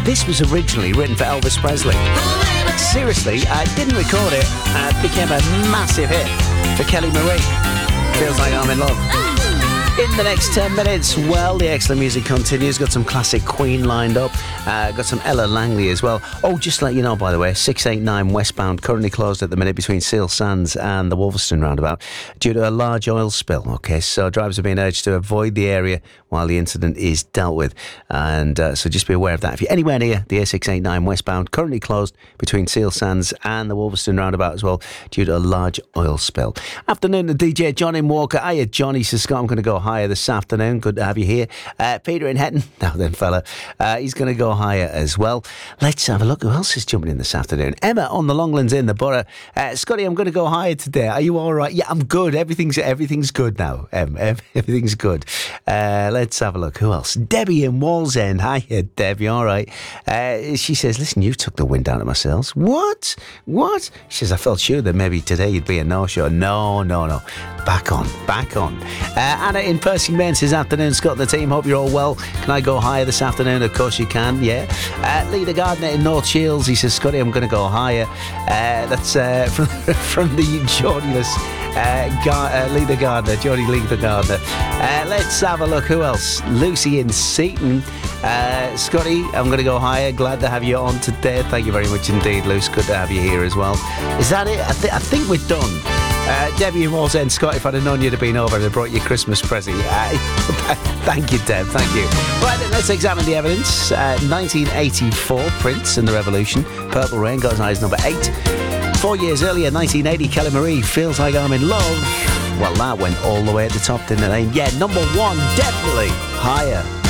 This was originally written for Elvis Presley. Seriously, I didn't record it. It became a massive hit for Kelly Marie. Feels Like I'm in Love. In the next 10 minutes, well, the excellent music continues. Got some classic Queen lined up. Got some Ella Langley as well. Oh, just to let you know, by the way, 689 westbound, currently closed at the minute between Seal Sands and the Wolverstone roundabout due to a large oil spill. Okay, so drivers are being urged to avoid the area while the incident is dealt with. And so just be aware of that. If you're anywhere near the A689 westbound, currently closed between Seal Sands and the Wolverstone roundabout as well due to a large oil spill. Afternoon to DJ Johnny Walker. Hiya, Johnny. Says, Scott, I'm going to go higher this afternoon. Good to have you here. Peter in Hetton. Now then, fella. He's going to go higher as well. Let's have a look. Who else is jumping in this afternoon? Emma on the Longlands in the Borough. Scotty, I'm going to go higher today. Are you all right? Yeah, I'm good. Everything's good now. Everything's good. Let's have a look. Who else? Debbie in Wallsend. Hiya, Deb. You all right? She says, listen, you took the wind out of my sails. What? She says, I felt sure that maybe today you'd be a no-show. No. Back on. Anna in Percy Main says, afternoon, Scott and the team. Hope you're all well. Can I go higher this afternoon? Of course you can, yeah. Leader Gardner in North Shields. He says, Scotty, I'm going to go higher. That's from the Geordie-less Leader Gardner, Geordie Leader Gardner. Let's have a look. Who else? Lucy in Seaton. Scotty, I'm going to go higher. Glad to have you on today. Thank you very much indeed, Luce. Good to have you here as well. Is that it? I think we're done. Debbie in Wallsend, Scott, if I'd have known you'd have been over, I'd have brought you a Christmas present. Thank you, Deb, thank you. Right then, let's examine the evidence. 1984, Prince and the Revolution. Purple Rain got as high as number 8. 4 years earlier, 1980, Kelly Marie, Feels Like I'm in Love. Well, that went all the way at the top, didn't it? Yeah, number 1, definitely higher.